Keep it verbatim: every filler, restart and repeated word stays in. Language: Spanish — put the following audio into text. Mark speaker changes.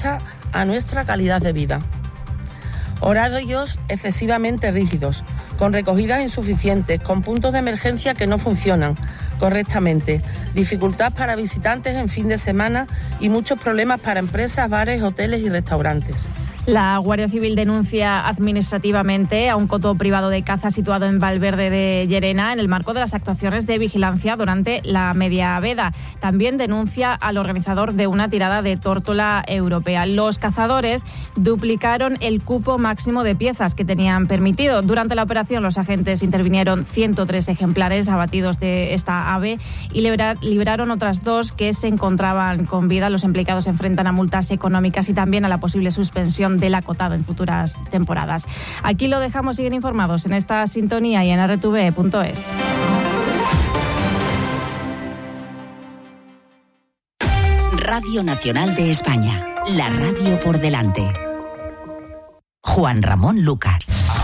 Speaker 1: afecta a nuestra calidad de vida. Horarios excesivamente rígidos, con recogidas insuficientes, con puntos de emergencia que no funcionan correctamente, dificultad para visitantes en fin de semana y muchos problemas para empresas, bares, hoteles y restaurantes.
Speaker 2: La Guardia Civil denuncia administrativamente a un coto privado de caza situado en Valverde de Llerena en el marco de las actuaciones de vigilancia durante la media veda. También denuncia al organizador de una tirada de tórtola europea. Los cazadores duplicaron el cupo máximo de piezas que tenían permitido. Durante la operación, los agentes intervinieron ciento tres ejemplares abatidos de esta ave y librar, libraron otras dos que se encontraban con vida. Los implicados se enfrentan a multas económicas y también a la posible suspensión del acotado en futuras temporadas. Aquí lo dejamos, siguen informados en esta sintonía y en erre te ve punto es.
Speaker 3: Radio Nacional de España, la radio por delante. Juan Ramón Lucas.